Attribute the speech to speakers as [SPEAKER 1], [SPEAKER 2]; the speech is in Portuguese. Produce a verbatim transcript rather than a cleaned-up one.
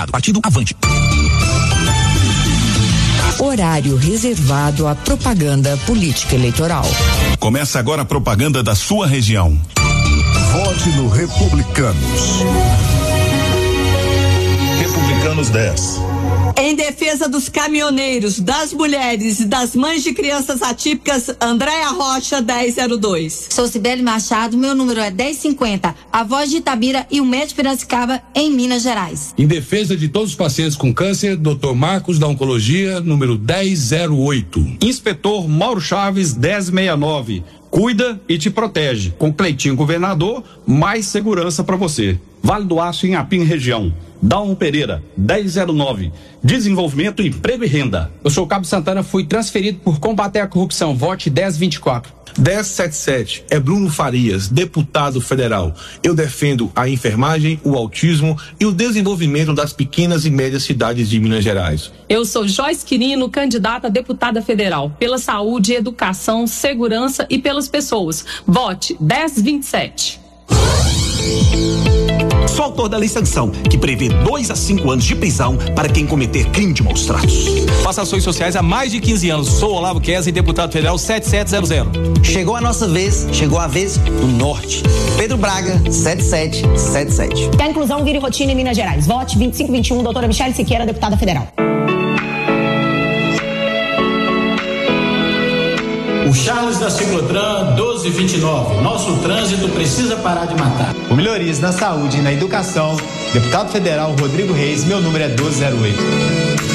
[SPEAKER 1] Partido Avante.
[SPEAKER 2] Horário reservado à propaganda política eleitoral.
[SPEAKER 3] Começa agora a propaganda da sua região.
[SPEAKER 4] Vote no Republicanos.
[SPEAKER 3] Republicanos dez.
[SPEAKER 5] Em defesa dos caminhoneiros, das mulheres e das mães de crianças atípicas, Andréia Rocha, dez zero dois.
[SPEAKER 6] Sou Cibele Machado, meu número é dez cinquenta, a voz de Itabira e o médico Piracicaba, em Minas Gerais.
[SPEAKER 7] Em defesa de todos os pacientes com câncer, doutor Marcos da Oncologia, número dez zero oito.
[SPEAKER 8] Inspetor Mauro Chaves, dez sessenta e nove. Cuida e te protege. Com Cleitinho Governador, mais segurança para você. Vale do Aço em Apim Região. Dalmo Pereira, dez zero nove. Desenvolvimento, emprego e renda.
[SPEAKER 9] Eu sou o Cabo Santana, fui transferido por combater a corrupção. Vote dez vinte e quatro.
[SPEAKER 10] dez setenta e sete. É Bruno Farias, deputado federal. Eu defendo a enfermagem, o autismo e o desenvolvimento das pequenas e médias cidades de Minas Gerais.
[SPEAKER 11] Eu sou Joyce Quirino, candidata a deputada federal. Pela saúde, educação, segurança e pelas pessoas. Vote dez vinte e sete.
[SPEAKER 1] Sou autor da lei sanção, que prevê dois a cinco anos de prisão para quem cometer crime de maus tratos.
[SPEAKER 12] Faço ações sociais há mais de quinze anos. Sou Olavo Kessler, deputado federal sete sete zero zero.
[SPEAKER 13] Chegou a nossa vez, chegou a vez do Norte. Pedro Braga, sete sete sete sete.
[SPEAKER 14] Que a inclusão vire rotina em Minas Gerais. Vote vinte e cinco vinte e um, doutora Michele Siqueira, deputada federal.
[SPEAKER 15] O Charles da Ciclotran, doze vinte e nove. Nosso trânsito precisa parar de matar.
[SPEAKER 16] O Melhorias na Saúde e na Educação, deputado federal Rodrigo Reis, meu número é doze zero oito.